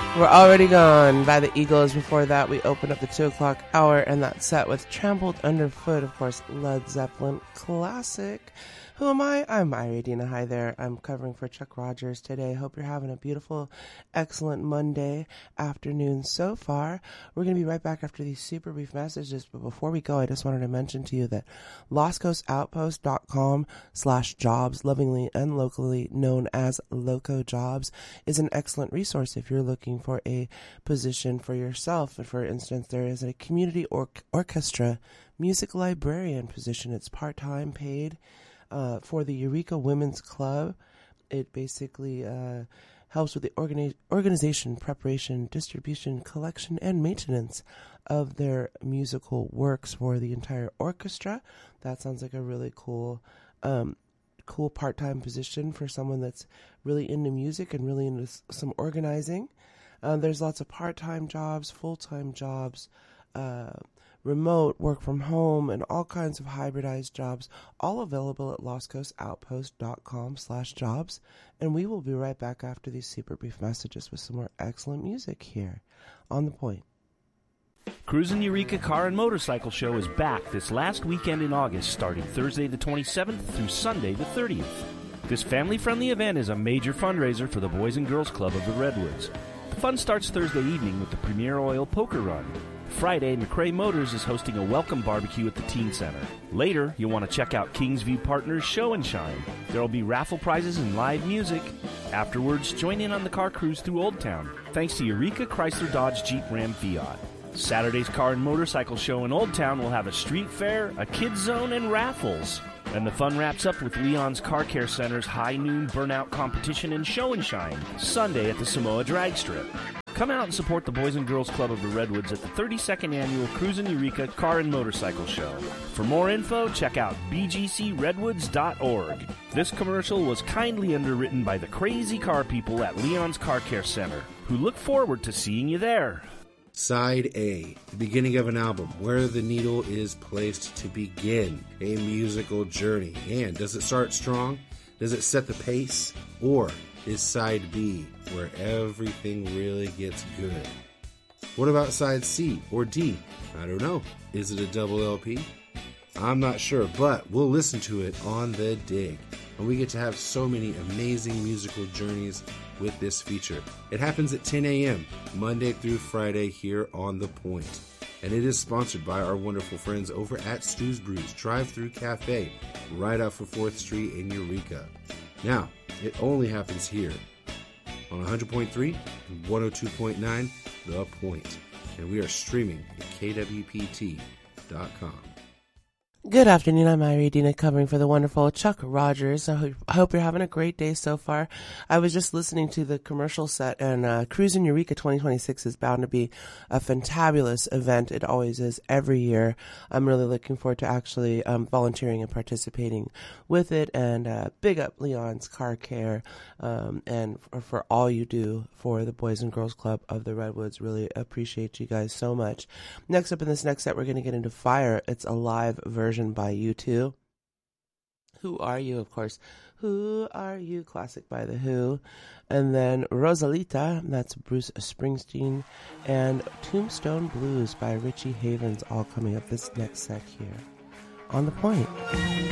We're Already Gone by the Eagles. Before that, we opened up the 2 o'clock hour, and that set with Trampled Underfoot, of course, Led Zeppelin classic. Who am I? I'm Myra Dina. Hi there. I'm covering for Chuck Rogers today. Hope you're having a beautiful, excellent Monday afternoon so far. We're going to be right back after these super brief messages, but before we go, I just wanted to mention to you that LostCoastOutpost.com/jobs, lovingly and locally known as Loco Jobs, is an excellent resource if you're looking for a position for yourself. For instance, there is a community orchestra music librarian position. It's part-time, paid, for the Eureka Women's Club. It basically helps with the organization, preparation, distribution, collection, and maintenance of their musical works for the entire orchestra. That sounds like a really cool part-time position for someone that's really into music and really into some organizing. There's lots of part-time jobs, full-time jobs, remote, work from home, and all kinds of hybridized jobs, all available at LostCoastOutpost.com/jobs. And we will be right back after these super brief messages with some more excellent music here on The Point. Cruisin' Eureka Car and Motorcycle Show is back this last weekend in August, starting Thursday the 27th through Sunday the 30th. This family-friendly event is a major fundraiser for the Boys and Girls Club of the Redwoods. The fun starts Thursday evening with the Premier Oil Poker Run. Friday, McRae Motors is hosting a welcome barbecue at the Teen Center. Later, you'll want to check out Kingsview Partners Show and Shine. There will be raffle prizes and live music. Afterwards, join in on the car cruise through Old Town, thanks to Eureka Chrysler Dodge Jeep Ram Fiat. Saturday's Car and Motorcycle Show in Old Town will have a street fair, a kids zone, and raffles. And the fun wraps up with Leon's Car Care Center's High Noon Burnout Competition and Show and Shine, Sunday at the Samoa Drag Strip. Come out and support the Boys and Girls Club of the Redwoods at the 32nd Annual Cruisin' Eureka Car and Motorcycle Show. For more info, check out bgcredwoods.org. This commercial was kindly underwritten by the crazy car people at Leon's Car Care Center, who look forward to seeing you there. Side A, the beginning of an album, where the needle is placed to begin a musical journey. And does it start strong? Does it set the pace? Or is Side B, where everything really gets good? What about Side C or D? I don't know. Is it a double LP? I'm not sure, but we'll listen to it on The Dig. And we get to have so many amazing musical journeys with this feature. It happens at 10 a.m. Monday through Friday here on The Point. And it is sponsored by our wonderful friends over at Stu's Brews Drive-Thru Cafe, right off of 4th Street in Eureka. Now, it only happens here on 100.3 and 102.9 The Point. And we are streaming at kwpt.com. Good afternoon, I'm Myra Dina, covering for the wonderful Chuck Rogers. I hope you're having a great day so far. I was just listening to the commercial set, and Cruisin' Eureka 2026 is bound to be a fantabulous event. It always is every year. I'm really looking forward to actually volunteering and participating with it, and big up Leon's Car Care and for all you do for the Boys and Girls Club of the Redwoods. Really appreciate you guys so much. Next up in this next set, we're going to get into Fire. It's a live version by U2. Who Are You, of course. Who Are You, classic by The Who. And then Rosalita, that's Bruce Springsteen. And Tombstone Blues by Richie Havens, all coming up this next set here on The Point.